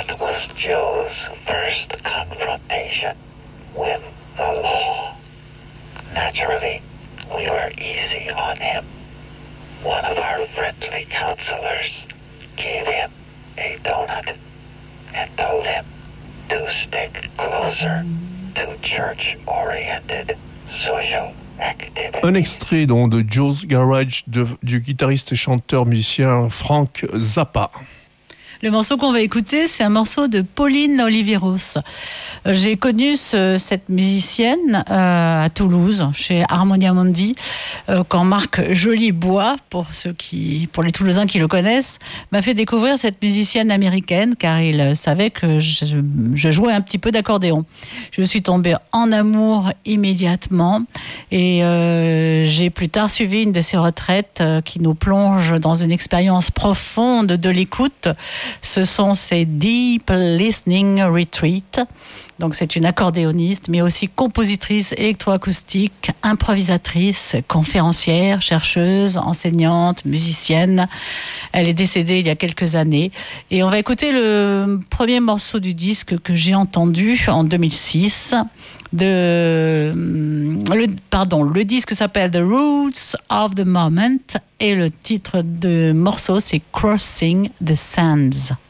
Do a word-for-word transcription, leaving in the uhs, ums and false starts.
That was Joe's first confrontation with the law. Naturally, we were easy on him. One of our friendly counselors gave him a donut and told him to stick closer to church-oriented social activities. Un extrait donc de Joe's Garage de, du guitariste et chanteur musicien Frank Zappa. Le morceau qu'on va écouter, c'est un morceau de Pauline Oliveros. J'ai connu ce, cette musicienne euh, à Toulouse, chez Harmonia Mundi, euh, quand Marc Jolibois, pour ceux qui, pour les Toulousains qui le connaissent, m'a fait découvrir cette musicienne américaine, car il savait que je, je jouais un petit peu d'accordéon. Je suis tombée en amour immédiatement, et euh, j'ai plus tard suivi une de ces retraites euh, qui nous plonge dans une expérience profonde de l'écoute. Ce sont ces Deep Listening Retreat. Donc c'est une accordéoniste, mais aussi compositrice électroacoustique, improvisatrice, conférencière, chercheuse, enseignante, musicienne. Elle est décédée il y a quelques années. Et on va écouter le premier morceau du disque que j'ai entendu en deux mille six. De, le, pardon, le disque s'appelle The Roots of the Moment et le titre de morceau c'est Crossing the Sands.